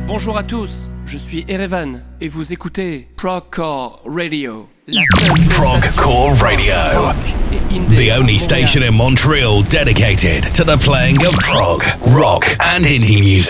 Bonjour à tous, je suis Erevan et vous écoutez Progcore Radio. La seule Progcore Radio, the only station in Montreal dedicated to the playing of prog, rock and indie music.